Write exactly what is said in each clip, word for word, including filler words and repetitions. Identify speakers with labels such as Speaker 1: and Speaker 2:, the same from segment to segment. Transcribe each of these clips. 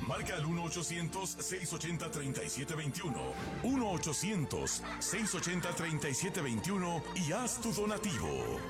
Speaker 1: Marca al uno ochocientos, seiscientos ochenta, treinta y siete veintiuno. uno ochocientos, seiscientos ochenta, treinta y siete veintiuno y haz tu donativo.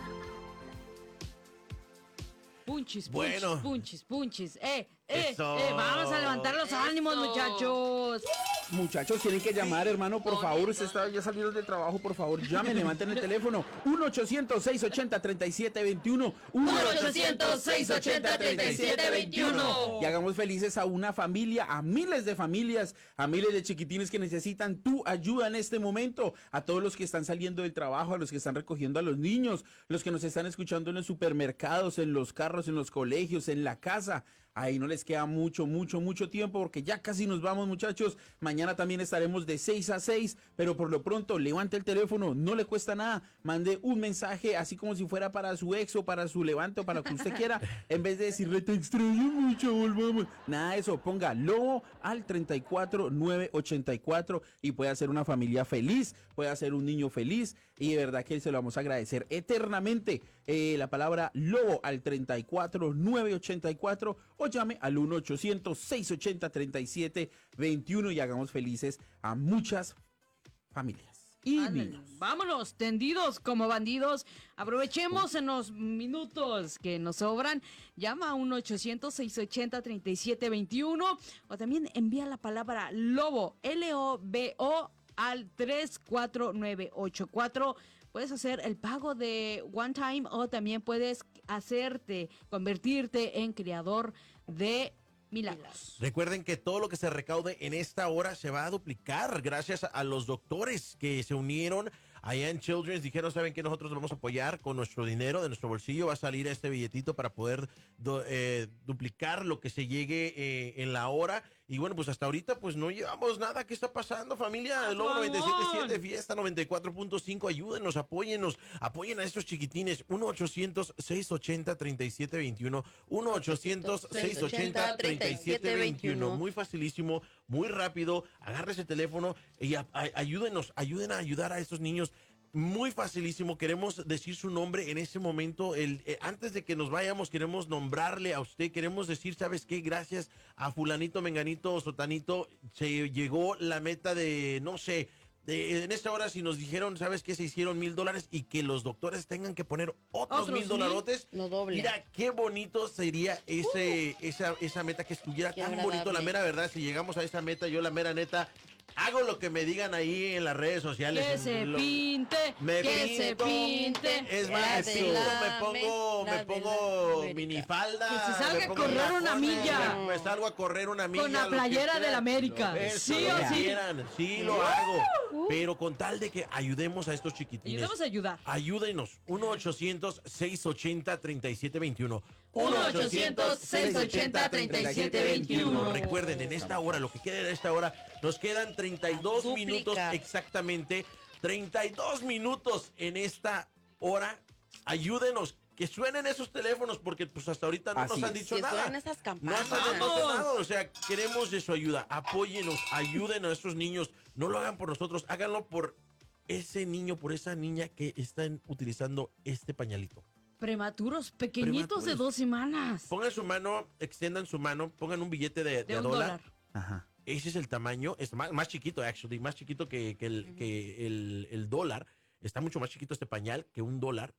Speaker 2: Punchis, punchis,
Speaker 3: Bueno.
Speaker 2: punchis, punchis. Eh, eh,
Speaker 3: Eso.
Speaker 2: eh, vamos a levantar los ánimos,
Speaker 4: Eso.
Speaker 2: muchachos.
Speaker 5: Muchachos, tienen que llamar, hermano, por favor. Usted está ya saliendo del trabajo, por favor. Llamen, levanten el teléfono. uno ochocientos, seiscientos ochenta, treinta y siete veintiuno.
Speaker 4: uno ochocientos, seiscientos ochenta, treinta y siete veintiuno.
Speaker 5: Y hagamos felices a una familia, a miles de familias, a miles de chiquitines que necesitan tu ayuda en este momento. A todos los que están saliendo del trabajo, a los que están recogiendo a los niños, los que nos están escuchando en los supermercados, en los carros, en los colegios, en la casa. Ahí no les queda mucho, mucho, mucho tiempo porque ya casi nos vamos, muchachos. Mañana también estaremos de seis a seis, pero por lo pronto levante el teléfono, no le cuesta nada. Mande un mensaje así como si fuera para su ex o para su levante o para lo que usted quiera. En vez de decirle te extraño mucho, volvamos. Nada de eso, ponga Lobo al treinta y cuatro, novecientos ochenta y cuatro y puede hacer una familia feliz, puede hacer un niño feliz y de verdad que se lo vamos a agradecer eternamente. Eh, la palabra Lobo al treinta y cuatro, novecientos ochenta y cuatro o llame al uno ochocientos, seiscientos ochenta, treinta y siete veintiuno y hagamos felices a muchas familias y
Speaker 2: Ándale,
Speaker 5: niños.
Speaker 2: vámonos, tendidos como bandidos. Aprovechemos en los minutos que nos sobran. Llama a uno ochocientos, seiscientos ochenta, treinta y siete veintiuno o también envía la palabra Lobo, L O B O, al tres cuatro nueve ocho cuatro. Puedes hacer el pago de one time o también puedes hacerte, convertirte en creador de milagros.
Speaker 3: Recuerden que todo lo que se recaude en esta hora se va a duplicar gracias a los doctores que se unieron allá en Children's. Dijeron, ¿saben que nosotros vamos a apoyar con nuestro dinero, de nuestro bolsillo? Va a salir este billetito para poder do, eh, duplicar lo que se llegue eh, en la hora. Y bueno, pues hasta ahorita pues no llevamos nada. ¿Qué está pasando, familia? Lobo noventa y siete punto siete, Fiesta noventa y cuatro punto cinco. Ayúdenos, apóyennos, apoyen a estos chiquitines. uno ochocientos, seiscientos ochenta, treinta y siete veintiuno. uno ochocientos, seiscientos ochenta, treinta y siete veintiuno. Muy facilísimo, muy rápido. Agarre ese teléfono y a, a, ayúdenos, ayuden a ayudar a estos niños. Muy facilísimo, queremos decir su nombre en ese momento, el, eh, antes de que nos vayamos queremos nombrarle a usted, queremos decir, ¿sabes qué? Gracias a fulanito, menganito o sotanito, se llegó la meta de, no sé, de, en esta hora si nos dijeron, ¿sabes qué? Se hicieron mil dólares y que los doctores tengan que poner otros,
Speaker 2: ¿Otros
Speaker 3: mil dolarotes.
Speaker 4: Lo doble.
Speaker 3: Mira, qué bonito sería ese, uh, esa, esa meta que estuviera
Speaker 4: qué
Speaker 3: tan
Speaker 4: agradable.
Speaker 3: bonito, la mera verdad, si llegamos a esa meta, yo la mera neta, hago lo que me digan ahí en las redes sociales.
Speaker 2: Que se
Speaker 3: Lo-
Speaker 2: pinte,
Speaker 3: me
Speaker 2: que
Speaker 3: pinto,
Speaker 2: se pinte.
Speaker 3: Es más,
Speaker 4: La
Speaker 3: me
Speaker 4: de
Speaker 3: pinto,
Speaker 4: la
Speaker 3: me pongo,
Speaker 4: me-
Speaker 3: me
Speaker 4: la de
Speaker 3: pongo
Speaker 4: la América.
Speaker 3: minifalda.
Speaker 2: Que se salga
Speaker 3: me
Speaker 2: a
Speaker 3: pongo
Speaker 2: correr
Speaker 3: tacones,
Speaker 2: una milla.
Speaker 3: Me, me salgo a correr una milla.
Speaker 2: Con la
Speaker 3: lo que
Speaker 2: playera
Speaker 3: quieran.
Speaker 2: del América.
Speaker 3: Eso,
Speaker 2: Sí
Speaker 3: lo
Speaker 2: o
Speaker 3: que
Speaker 2: sí.
Speaker 3: quieran, sí lo hago. Pero con tal de que ayudemos a estos chiquitines.
Speaker 2: Ayudemos a ayudar.
Speaker 3: Ayúdenos. uno ochocientos, seiscientos ochenta, treinta y siete veintiuno.
Speaker 4: uno ochocientos, seiscientos ochenta, treinta y siete veintiuno.
Speaker 3: Recuerden, en esta hora, lo que queda de esta hora, nos quedan treinta y dos
Speaker 4: Duplica.
Speaker 3: minutos exactamente. treinta y dos minutos en esta hora. Ayúdenos. Que suenen esos teléfonos porque pues hasta ahorita no
Speaker 5: Así
Speaker 3: nos han
Speaker 5: es.
Speaker 3: dicho
Speaker 4: Que
Speaker 3: nada.
Speaker 4: suenen esas
Speaker 3: No
Speaker 4: campanas.
Speaker 3: nos han dicho nada. O sea, queremos de su ayuda. Apóyenos, ayuden a estos niños. No lo hagan por nosotros, háganlo por ese niño, por esa niña que están utilizando este pañalito.
Speaker 2: Prematuros, pequeñitos de
Speaker 3: Prematuros.
Speaker 2: dos semanas.
Speaker 3: Pongan su mano, extiendan su mano, pongan un billete de, de
Speaker 2: De
Speaker 3: a
Speaker 2: un
Speaker 3: dólar.
Speaker 2: dólar.
Speaker 5: Ajá.
Speaker 3: Ese es el tamaño, es más, más chiquito, actually, más chiquito que, que, el, que el, el dólar. Está mucho más chiquito este pañal que un dólar.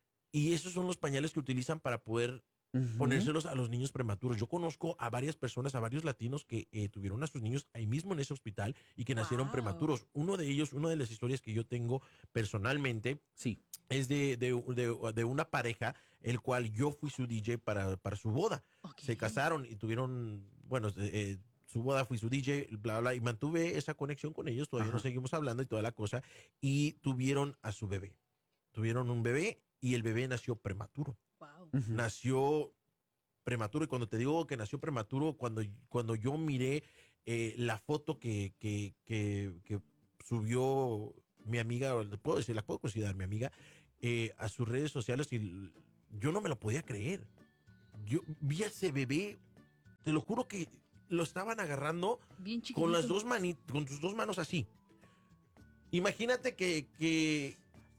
Speaker 3: Y esos son los pañales que utilizan para poder
Speaker 5: Ujú.
Speaker 3: ponérselos a los niños prematuros. Yo conozco a varias personas, a varios latinos que eh, tuvieron a sus niños ahí mismo en ese hospital y que nacieron
Speaker 2: Wow.
Speaker 3: prematuros. Uno de ellos, una de las historias que yo tengo personalmente,
Speaker 5: Sí.
Speaker 3: es de, de, de, de una pareja, el cual yo fui su D J para, para su boda.
Speaker 2: Ok.
Speaker 3: Se casaron y tuvieron, bueno, eh, eh, su boda fui su D J, bla, bla, y mantuve esa conexión con ellos, todavía
Speaker 5: Ajá.
Speaker 3: nos seguimos hablando y toda la cosa, y tuvieron a su bebé. Tuvieron un bebé y el bebé nació prematuro.
Speaker 2: Wow.
Speaker 5: Ujú.
Speaker 3: Nació prematuro, y cuando te digo que nació prematuro, cuando, cuando yo miré eh, la foto que, que, que, que subió mi amiga, o le puedo decir, la puedo considerar mi amiga, eh, a sus redes sociales, y l- yo no me lo podía creer. Yo vi a ese bebé, te lo juro que lo estaban agarrando
Speaker 2: Bien chiquitito.
Speaker 3: con las dos mani- con sus dos manos así. Imagínate que, que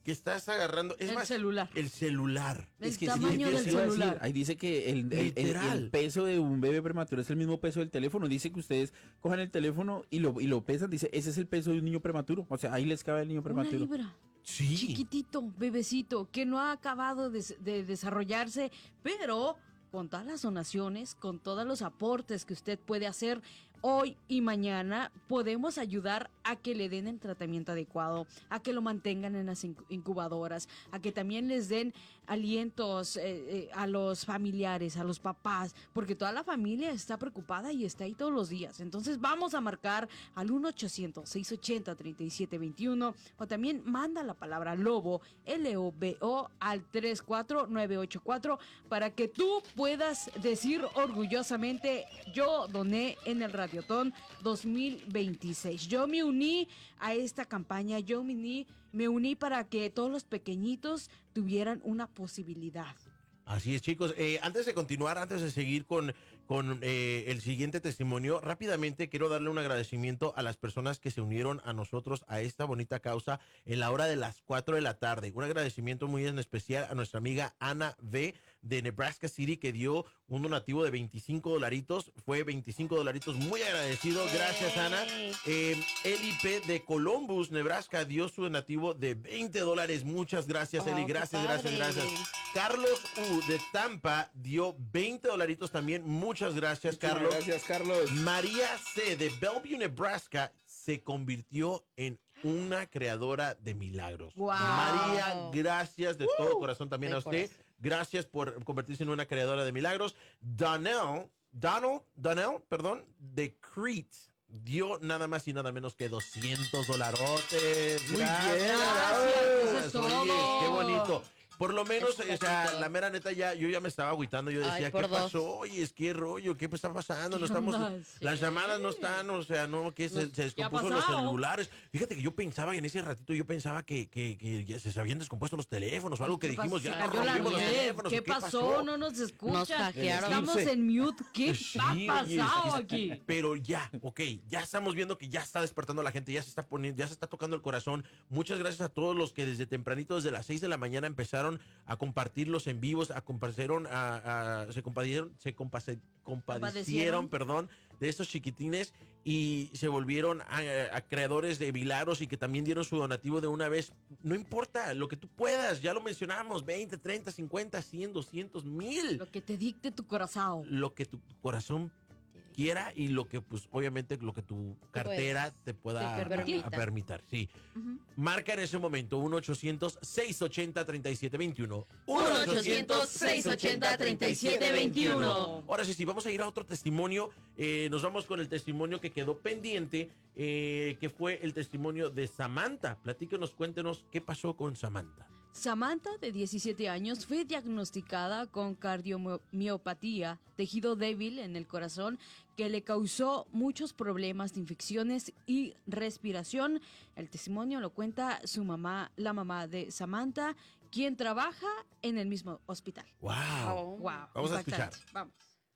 Speaker 3: que estás agarrando. Es
Speaker 2: El
Speaker 3: más,
Speaker 2: celular.
Speaker 3: El celular.
Speaker 2: El
Speaker 5: Es que
Speaker 2: tamaño
Speaker 5: sí,
Speaker 2: del
Speaker 5: eso iba a decir.
Speaker 2: celular.
Speaker 5: Ahí dice que el, el- el- el
Speaker 3: Literal.
Speaker 5: peso de un bebé prematuro es el mismo peso del teléfono. Dice que ustedes cojan el teléfono y lo, y lo pesan. Dice, ese es el peso de un niño prematuro. O sea, ahí les cabe el niño
Speaker 2: Una
Speaker 5: prematuro.
Speaker 2: libra.
Speaker 3: Sí.
Speaker 2: Chiquitito, bebecito, que no ha acabado de, de desarrollarse, pero con todas las donaciones, con todos los aportes que usted puede hacer hoy y mañana, podemos ayudar a que le den el tratamiento adecuado, a que lo mantengan en las incu- incubadoras, a que también les den alientos eh, eh, a los familiares, a los papás, porque toda la familia está preocupada y está ahí todos los días. Entonces vamos a marcar al uno ochocientos, seiscientos ochenta, treinta y siete veintiuno o también manda la palabra lobo, L O B O, al tres cuatro nueve ocho cuatro para que tú puedas decir orgullosamente, yo doné en el Radiotón dos mil veintiséis. Yo me uní a esta campaña, yo me uní, me uní para que todos los pequeñitos tuvieran una posibilidad.
Speaker 3: Así es, chicos. Eh, antes de continuar, antes de seguir con, con eh, el siguiente testimonio, rápidamente quiero darle un agradecimiento a las personas que se unieron a nosotros a esta bonita causa en la hora de las cuatro de la tarde. Un agradecimiento muy en especial a nuestra amiga Ana V. de Nebraska City, que dio un donativo de veinticinco dolaritos. Fue veinticinco dolaritos, muy agradecido. Gracias, Ana. Eh, Eli P. de Columbus, Nebraska, dio su donativo de veinte dólares. Muchas gracias, Eli.
Speaker 4: Oh, qué
Speaker 3: Gracias, gracias,
Speaker 4: padre.
Speaker 3: gracias. Carlos U. de Tampa dio veinte dolaritos también. Muchas gracias, Carlos.
Speaker 5: Gracias, Carlos.
Speaker 3: María C. de Bellevue, Nebraska, se convirtió en una creadora de milagros.
Speaker 2: Wow.
Speaker 3: María, gracias de todo corazón también
Speaker 4: de
Speaker 3: a usted.
Speaker 4: corazón.
Speaker 3: Gracias por convertirse en una creadora de milagros. Donnell, Donald, Donnell, perdón, de Crete, dio nada más y nada menos que doscientos dolarotes.
Speaker 5: Muy
Speaker 3: Gracias.
Speaker 5: bien,
Speaker 2: Gracias, eso es
Speaker 3: Oye,
Speaker 2: todo.
Speaker 3: qué bonito. Por lo menos,
Speaker 4: Es
Speaker 3: o sea,
Speaker 4: poquito.
Speaker 3: la mera neta ya, yo ya me estaba agüitando. Yo decía,
Speaker 4: Ay,
Speaker 3: ¿qué
Speaker 4: por dos.
Speaker 3: pasó? Oye, es que rollo, ¿qué está pasando? No
Speaker 2: ¿Qué
Speaker 3: estamos,
Speaker 2: onda?
Speaker 3: las
Speaker 2: Sí.
Speaker 3: llamadas no están, o sea, no, que se, se descompuso los
Speaker 2: pasado?
Speaker 3: celulares. Fíjate que yo pensaba en ese ratito, yo pensaba que, que, que ya se habían descompuesto los teléfonos o algo que
Speaker 2: ¿Qué
Speaker 3: dijimos,
Speaker 2: pasó?
Speaker 3: ya
Speaker 2: Se
Speaker 3: nos
Speaker 2: cayó la
Speaker 3: rompimos los
Speaker 2: red.
Speaker 3: teléfonos.
Speaker 2: ¿Qué pasó? No nos escuchan.
Speaker 4: Nos hackearon.
Speaker 2: Estamos en mute. ¿Qué
Speaker 3: Sí,
Speaker 2: ha
Speaker 3: oye,
Speaker 2: pasado
Speaker 3: es que-
Speaker 2: aquí?
Speaker 3: Pero ya, ok, ya estamos viendo que ya está despertando la gente, ya se está poniendo, ya se está tocando el corazón. Muchas gracias a todos los que desde tempranito, desde las seis de la mañana empezaron a compartir los en vivos, a compartieron, a, a- se compadecieron, se compase- compadecieron,
Speaker 2: Compadecieron.
Speaker 3: perdón, de estos chiquitines y se volvieron a, a creadores de milagros y que también dieron su donativo de una vez. No importa, lo que tú puedas, ya lo mencionamos, veinte, treinta, cincuenta, cien, doscientos, mil.
Speaker 2: Lo que te dicte tu corazón.
Speaker 3: Lo que tu corazón quiera y lo que, pues, obviamente, lo que tu cartera te pueda
Speaker 2: te permita.
Speaker 3: a- a permitir. Sí.
Speaker 2: Ujú.
Speaker 3: Marca en ese momento uno ochocientos, seiscientos ochenta, treinta y siete veintiuno.
Speaker 4: uno ochocientos, seiscientos ochenta, treinta y siete veintiuno.
Speaker 3: Ahora sí, sí, vamos a ir a otro testimonio. Eh, nos vamos con el testimonio que quedó pendiente, eh, que fue el testimonio de Samantha. Platíquenos, cuéntenos qué pasó con Samantha.
Speaker 2: Samantha, de diecisiete años, fue diagnosticada con cardiomiopatía, tejido débil en el corazón, que le causó muchos problemas de infecciones y respiración. El testimonio lo cuenta su mamá, la mamá de Samantha, quien trabaja en el mismo hospital.
Speaker 3: ¡Wow!
Speaker 4: Oh.
Speaker 2: Wow.
Speaker 3: Vamos a
Speaker 2: impactante.
Speaker 3: escuchar.
Speaker 2: Vamos.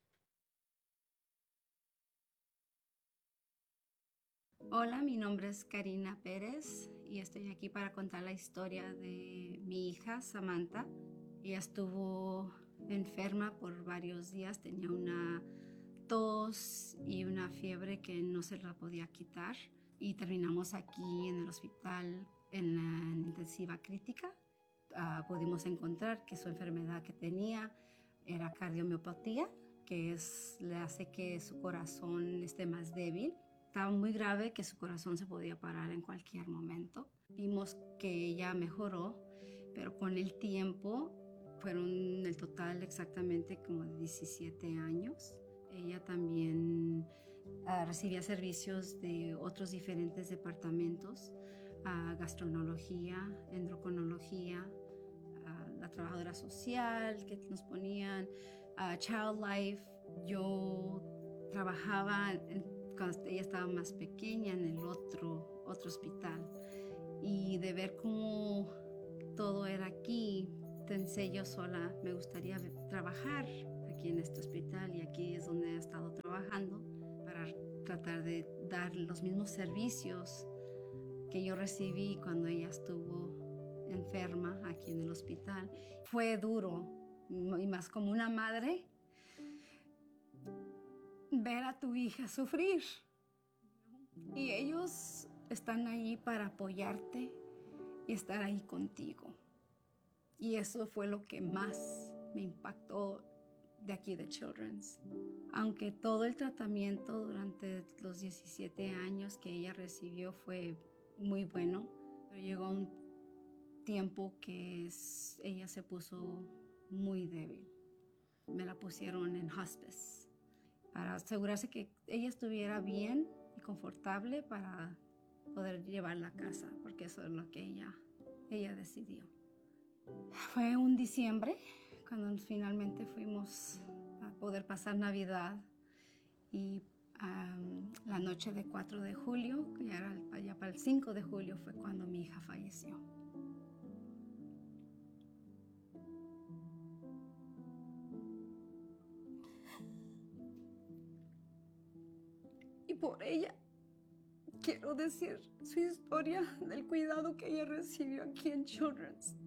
Speaker 6: Hola, mi nombre es Karina Pérez y estoy aquí para contar la historia de mi hija Samantha. Ella estuvo enferma por varios días, tenía una tos y una fiebre que no se la podía quitar y terminamos aquí en el hospital en la intensiva crítica. Ah, pudimos encontrar que su enfermedad que tenía era cardiomiopatía, que es, le hace que su corazón esté más débil. Estaba muy grave, que su corazón se podía parar en cualquier momento. Vimos que ella mejoró, pero con el tiempo fueron el total exactamente como de diecisiete años. Ella también uh, recibía servicios de otros diferentes departamentos, uh, gastroenterología, endocrinología, uh, la trabajadora social que nos ponían, uh, Child Life. Yo trabajaba en, cuando ella estaba más pequeña en el otro, otro hospital, y de ver cómo todo era aquí, pensé yo sola, me gustaría trabajar aquí en este hospital, y aquí es donde he estado trabajando para tratar de dar los mismos servicios que yo recibí cuando ella estuvo enferma aquí en el hospital. Fue duro, y más como una madre, ver a tu hija sufrir. Y ellos están ahí para apoyarte y estar ahí contigo. Y eso fue lo que más me impactó de aquí de Children's. Aunque todo el tratamiento durante los diecisiete años que ella recibió fue muy bueno, pero llegó un tiempo que es, ella se puso muy débil. Me la pusieron en hospice para asegurarse que ella estuviera bien y confortable para poder llevarla a casa, porque eso es lo que ella, ella decidió. Fue un diciembre cuando finalmente fuimos a poder pasar Navidad y um, la noche de cuatro de julio, ya, era, ya para el cinco de julio fue cuando mi hija falleció. Y por ella quiero decir su historia del cuidado que ella recibió aquí en Children's.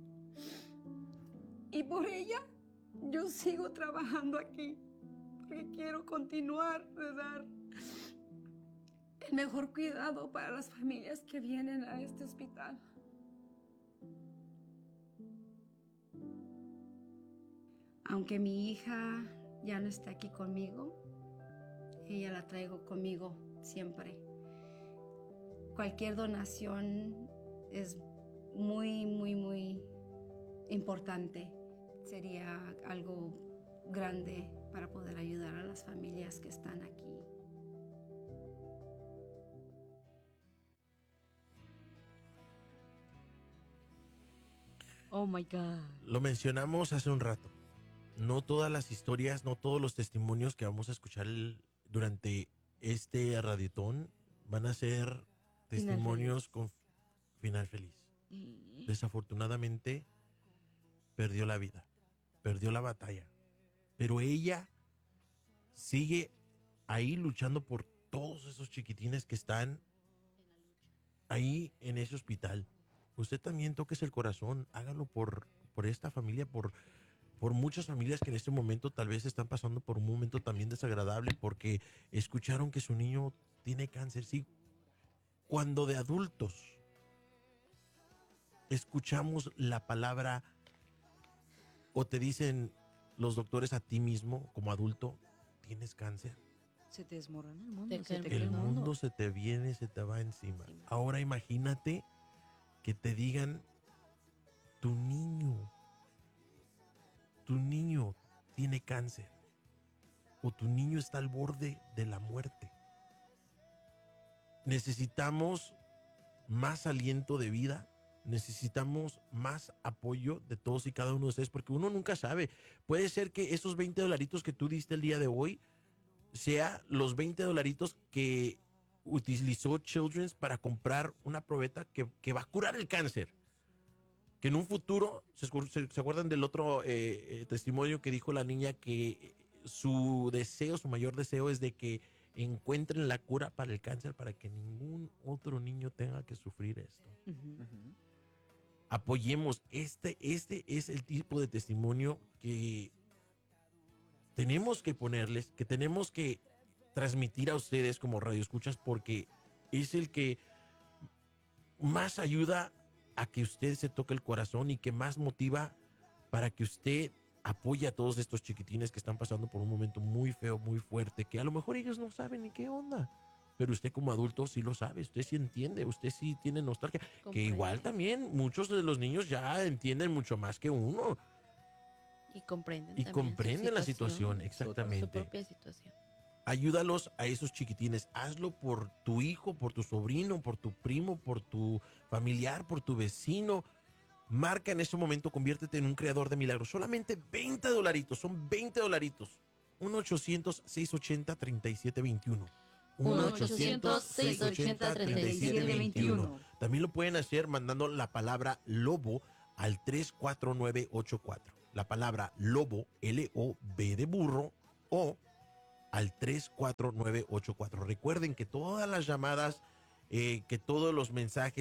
Speaker 6: Y por ella yo sigo trabajando aquí, porque quiero continuar de dar el mejor cuidado para las familias que vienen a este hospital. Aunque mi hija ya no está aquí conmigo, ella la traigo conmigo siempre. Cualquier donación es muy, muy, muy importante. Sería algo grande para poder ayudar a las familias que están aquí.
Speaker 2: Oh my God.
Speaker 3: Lo mencionamos hace un rato. No todas las historias, no todos los testimonios que vamos a escuchar el, durante este radiotón van a ser testimonios con final feliz.
Speaker 2: Mm.
Speaker 3: Desafortunadamente, perdió la vida, perdió la batalla. Pero ella sigue ahí luchando por todos esos chiquitines que están ahí en ese hospital. Usted también toques el corazón, hágalo por, por esta familia, por, por muchas familias que en este momento tal vez están pasando por un momento también desagradable porque escucharon que su niño tiene cáncer. Sí, cuando de adultos escuchamos la palabra o te dicen los doctores a ti mismo como adulto, tienes cáncer.
Speaker 2: Se te desmorona el mundo.
Speaker 4: Te
Speaker 2: se te
Speaker 4: cae
Speaker 3: El
Speaker 2: cae
Speaker 3: mundo se te viene, se te va encima.
Speaker 2: Encima.
Speaker 3: Ahora imagínate que te digan, tu niño, tu niño tiene cáncer o tu niño está al borde de la muerte. Necesitamos más aliento de vida, necesitamos más apoyo de todos y cada uno de ustedes, porque uno nunca sabe. Puede ser que esos veinte dolaritos que tú diste el día de hoy sea los veinte dolaritos que utilizó Children's para comprar una probeta que, que va a curar el cáncer. Que en un futuro, ¿se, se, se acuerdan del otro eh, eh, testimonio que dijo la niña que su deseo, su mayor deseo es de que encuentren la cura para el cáncer para que ningún otro niño tenga que sufrir esto?
Speaker 2: Uh-huh.
Speaker 5: Uh-huh.
Speaker 3: Apoyemos, este, este es el tipo de testimonio que tenemos que ponerles, que tenemos que transmitir a ustedes como radioescuchas, porque es el que más ayuda a que usted se toque el corazón y que más motiva para que usted apoye a todos estos chiquitines que están pasando por un momento muy feo, muy fuerte, que a lo mejor ellos no saben ni qué onda, pero usted como adulto sí lo sabe, usted sí entiende, usted sí tiene nostalgia,
Speaker 4: Comprende.
Speaker 3: que igual también muchos de los niños ya entienden mucho más que uno
Speaker 4: Y comprenden
Speaker 3: y
Speaker 4: también
Speaker 3: comprenden
Speaker 4: su
Speaker 3: la situación,
Speaker 4: su
Speaker 3: exactamente.
Speaker 4: propia situación.
Speaker 3: Ayúdalos a esos chiquitines, hazlo por tu hijo, por tu sobrino, por tu primo, por tu familiar, por tu vecino. Marca en ese momento, conviértete en un creador de milagros. Solamente veinte dolaritos, son veinte dolaritos. uno ochocientos, seiscientos ochenta, treinta y siete veintiuno.
Speaker 4: uno ochocientos, seiscientos ochenta, treinta y siete veintiuno.
Speaker 3: También lo pueden hacer mandando la palabra lobo al tres cuatro nueve ocho cuatro. La palabra lobo, L O B de burro, o al tres cuatro nueve ocho cuatro. Recuerden que todas las llamadas, eh, que todos los mensajes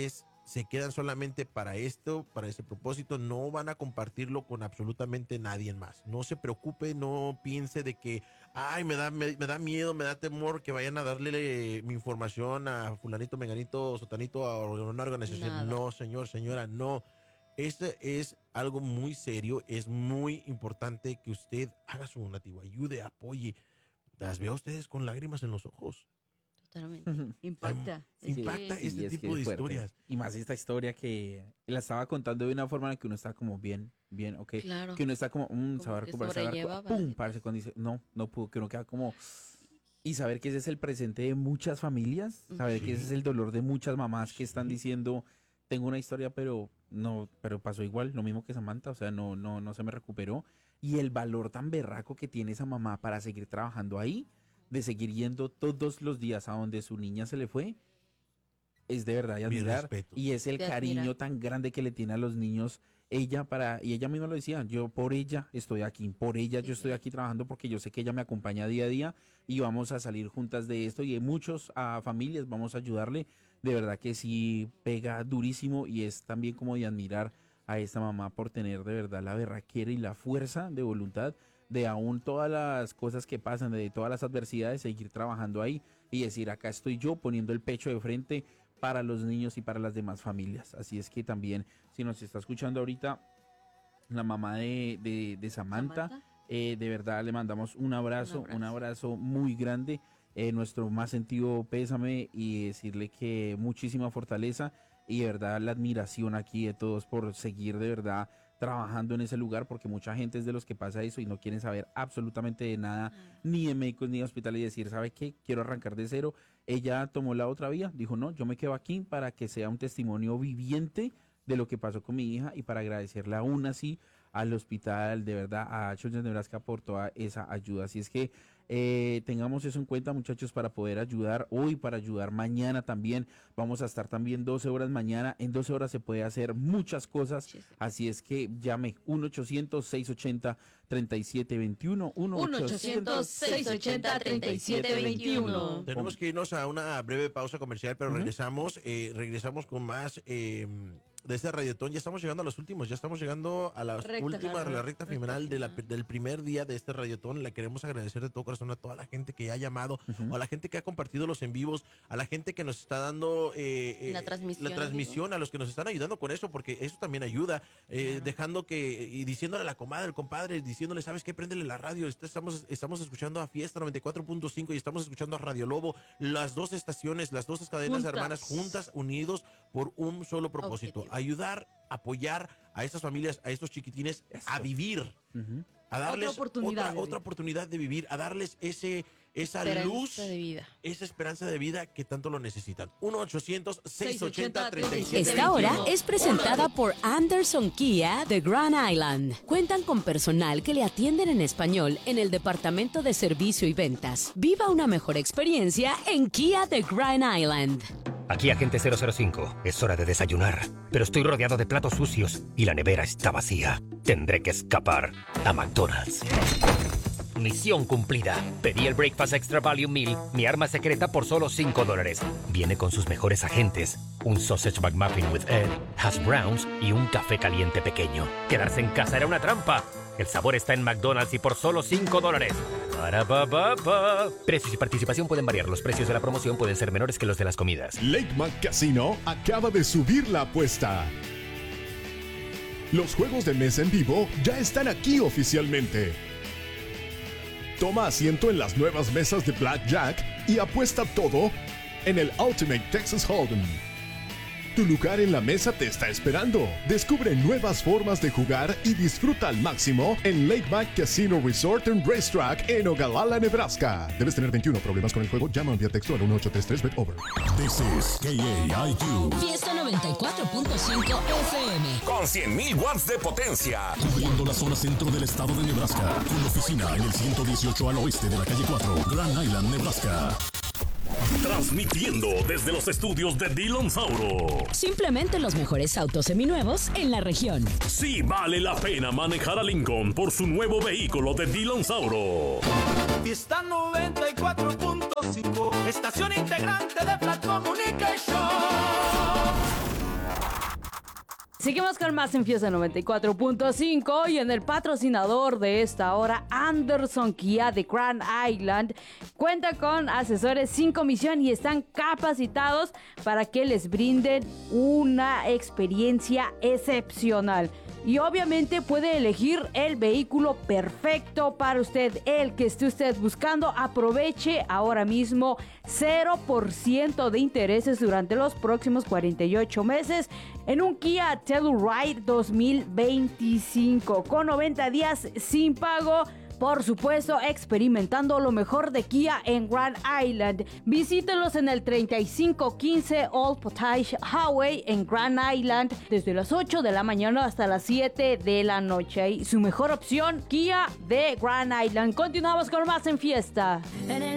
Speaker 3: se quedan solamente para esto, para ese propósito, no van a compartirlo con absolutamente nadie más. No se preocupe, no piense de que, ay, me da, me, me da miedo, me da temor que vayan a darle mi información a fulanito, menganito, sotanito, a una organización.
Speaker 4: Nada.
Speaker 3: No, señor, señora, no. Este es algo muy serio, es muy importante que usted haga su donativo, ayude, apoye. Las veo a ustedes con lágrimas en los ojos.
Speaker 4: Totalmente.
Speaker 2: Impacta.
Speaker 3: Sí,
Speaker 2: Es que-
Speaker 3: impacta
Speaker 5: Sí,
Speaker 3: este
Speaker 5: es que
Speaker 3: tipo de
Speaker 5: es fuerte.
Speaker 3: historias.
Speaker 5: Y más esta historia que la estaba contando de una forma en la que uno está como bien, bien, ok.
Speaker 4: Claro.
Speaker 5: Que uno está como, mm, se
Speaker 4: Como
Speaker 5: va a
Speaker 4: que
Speaker 5: recuperar, se va a
Speaker 4: sobrelleva
Speaker 5: recuperar, pum,
Speaker 4: bastante.
Speaker 5: parce, cuando dice, no, no pudo, que uno queda como... Y saber que ese es el presente de muchas familias, saber que ese es el dolor de muchas mamás que están diciendo, tengo una historia, pero no, pero pasó igual, lo mismo que Samantha, o sea, no, no, no se me recuperó. Y el valor tan berraco que tiene esa mamá para seguir trabajando ahí, de seguir yendo todos los días a donde su niña se le fue, es de verdad de
Speaker 3: Mi
Speaker 5: admirar.
Speaker 3: respeto.
Speaker 5: Y es el
Speaker 4: De
Speaker 5: cariño
Speaker 4: admirar.
Speaker 5: tan grande que le tiene a los niños ella para, y ella misma lo decía, yo por ella estoy aquí, por ella yo estoy aquí trabajando porque yo sé que ella me acompaña día a día y vamos a salir juntas de esto y hay muchos a familias, vamos a ayudarle. De verdad que sí pega durísimo y es también como de admirar a esta mamá por tener de verdad la berraquera y la fuerza de voluntad de aún todas las cosas que pasan, de todas las adversidades, seguir trabajando ahí y decir, acá estoy yo poniendo el pecho de frente para los niños y para las demás familias. Así es que también, si nos está escuchando ahorita la mamá de, de, de Samantha,
Speaker 2: Samantha.
Speaker 5: eh, de verdad le mandamos un abrazo,
Speaker 4: Un
Speaker 5: un
Speaker 4: abrazo.
Speaker 5: abrazo, muy grande, eh, nuestro más sentido pésame y decirle que muchísima fortaleza y de verdad la admiración aquí de todos por seguir de verdad trabajando en ese lugar, porque mucha gente es de los que pasa eso y no quieren saber absolutamente de nada, ni de médicos ni de hospitales y decir, ¿sabe qué? Quiero arrancar de cero. Ella tomó la otra vía, dijo, no, yo me quedo aquí para que sea un testimonio viviente de lo que pasó con mi hija y para agradecerle aún así al hospital, de verdad, a Children's Nebraska por toda esa ayuda. Así es que eh, tengamos eso en cuenta, muchachos, para poder ayudar hoy, para ayudar mañana también. Vamos a estar también doce horas mañana. En doce horas se puede hacer muchas cosas.
Speaker 4: Sí, sí.
Speaker 5: Así es que llame uno ochocientos, seiscientos ochenta, treinta y siete veintiuno.
Speaker 2: uno ochocientos, seiscientos ochenta, treinta y siete veintiuno.
Speaker 3: Tenemos que irnos a una breve pausa comercial, pero
Speaker 5: Ujú.
Speaker 3: regresamos, eh, regresamos con más eh, de este radiotón. Ya estamos llegando a los últimos, ya estamos llegando a las
Speaker 2: Recta
Speaker 3: últimas,
Speaker 2: final.
Speaker 3: la recta final de la- del primer día de este radiotón. Le queremos agradecer de todo corazón a toda la gente que ha llamado,
Speaker 5: Ujú.
Speaker 3: o a la gente que ha compartido los en vivos, a la gente que nos está dando eh, eh,
Speaker 4: La transmisión,
Speaker 3: la transmisión, a los que nos están ayudando con eso, porque eso también ayuda, eh,
Speaker 4: Claro.
Speaker 3: dejando que, y diciéndole a la comadre, al compadre, diciéndole, ¿sabes qué? Préndele la radio, Est- estamos, estamos escuchando a Fiesta noventa y cuatro punto cinco y estamos escuchando a Radio Lobo, las dos estaciones, las dos cadenas
Speaker 2: Juntas.
Speaker 3: hermanas juntas, unidos por un solo propósito,
Speaker 4: Objetivo.
Speaker 3: ayudar, apoyar a estas familias, a estos chiquitines a vivir,
Speaker 5: Ujú.
Speaker 3: a darles
Speaker 2: Otra oportunidad
Speaker 3: otra,
Speaker 2: de
Speaker 3: otra
Speaker 2: vivir.
Speaker 3: oportunidad de vivir, a darles ese esa
Speaker 4: Esperanza
Speaker 3: luz,
Speaker 4: de vida.
Speaker 3: esa esperanza de vida que tanto lo necesitan. uno ochocientos, seiscientos ochenta, treinta y siete
Speaker 7: Esta hora es presentada por Anderson Kia de Grand Island. Cuentan con personal que le atienden en español en el departamento de servicio y ventas. Viva una mejor experiencia en Kia de Grand Island.
Speaker 8: Aquí agente cero cero cinco, es hora de desayunar, pero estoy rodeado de platos sucios y la nevera está vacía. Tendré que escapar a McDonald's. Misión cumplida. Pedí el Breakfast Extra Value Meal, mi arma secreta por solo cinco dólares. Viene con sus mejores agentes, un Sausage McMuffin with Egg, hash browns y un café caliente pequeño. Quedarse en casa era una trampa. El sabor está en McDonald's y por solo cinco dólares. Para pa, pa, pa. Precios y participación pueden variar. Los precios de la promoción pueden ser menores que los de las comidas.
Speaker 9: Lakemont Casino acaba de subir la apuesta. Los juegos de mesa en vivo ya están aquí oficialmente. Toma asiento en las nuevas mesas de Blackjack y apuesta todo en el Ultimate Texas Hold'em. Tu lugar en la mesa te está esperando. Descubre nuevas formas de jugar y disfruta al máximo en Lakemont Casino Resort and Racetrack en Ogallala, Nebraska. Debes tener veintiuno. Problemas con el juego, llama vía texto al uno ocho tres tres bet over.
Speaker 1: This is K A I Q.
Speaker 7: Fiesta noventa y cuatro punto cinco F M.
Speaker 1: Con cien mil watts de potencia. Cubriendo la zona centro del estado de Nebraska. Con oficina en el ciento dieciocho al oeste de la calle cuatro, Grand Island, Nebraska. Transmitiendo desde los estudios de Dillon Sauro.
Speaker 7: Simplemente los mejores autos seminuevos en la región.
Speaker 1: Sí vale la pena manejar a Lincoln por su nuevo vehículo de Dillon Sauro.
Speaker 10: Fiesta noventa y cuatro punto cinco, estación integrante de Flat Communication.
Speaker 2: Seguimos con más en Fiesta noventa y cuatro punto cinco y en el patrocinador de esta hora, Anderson Kia de Grand Island, cuenta con asesores sin comisión y están capacitados para que les brinden una experiencia excepcional. Y obviamente puede elegir el vehículo perfecto para usted, el que esté usted buscando. Aproveche ahora mismo cero por ciento de intereses durante los próximos cuarenta y ocho meses en un Kia Telluride dos mil veinticinco con noventa días sin pago. Por supuesto, experimentando lo mejor de Kia en Grand Island. Visítelos en el treinta y cinco quince Old Potage Highway en Grand Island desde las ocho de la mañana hasta las siete de la noche. Y su mejor opción, Kia de Grand Island. Continuamos con más en Fiesta.
Speaker 4: En el